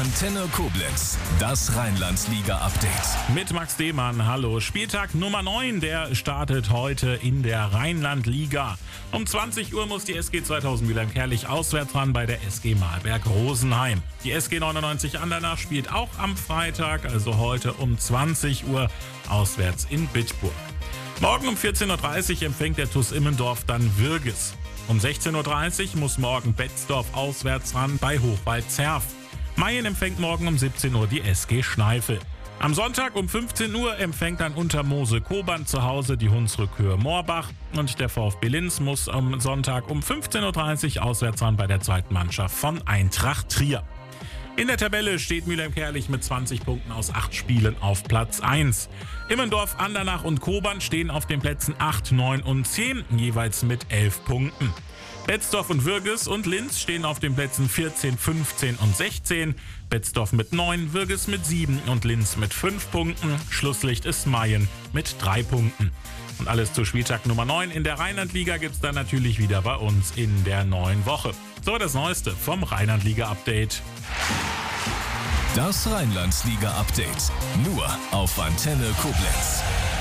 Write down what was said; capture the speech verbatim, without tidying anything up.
Antenne Koblenz, das Rheinland-Liga-Update. Mit Max Demann, hallo. Spieltag Nummer neun, der startet heute in der Rheinland-Liga. Um zwanzig Uhr muss die S G zweitausend Mülheim-Kärlich auswärts ran bei der S G Mahlberg-Rosenheim. Die S G neunundneunzig Andernach spielt auch am Freitag, also heute um zwanzig Uhr, auswärts in Bitburg. Morgen um vierzehn Uhr dreißig empfängt der T U S Immendorf dann Würges. Um sechzehn Uhr dreißig muss morgen Betzdorf auswärts ran bei Hochwald-Zerf. Mayen empfängt morgen um siebzehn Uhr die S G Schneifel. Am Sonntag um fünfzehn Uhr empfängt dann Untermoose-Kobern zu Hause die Hunsrück-Höhe Moorbach und der VfB Linz muss am Sonntag um fünfzehn Uhr dreißig auswärts ran bei der zweiten Mannschaft von Eintracht Trier. In der Tabelle steht Mülheim-Kärlich mit zwanzig Punkten aus acht Spielen auf Platz eins. Immendorf, Andernach und Kobern stehen auf den Plätzen acht, neun und zehn, jeweils mit elf Punkten. Betzdorf und Würges und Linz stehen auf den Plätzen vierzehn, fünfzehn und sechzehn. Betzdorf mit neun, Würges mit sieben und Linz mit fünf Punkten. Schlusslicht ist Mayen mit drei Punkten. Und alles zu Spieltag Nummer neun in der Rheinland-Liga gibt's dann natürlich wieder bei uns in der neuen Woche. So, das Neueste vom Rheinland-Liga-Update. Das Rheinland-Liga-Update, nur auf Antenne Koblenz.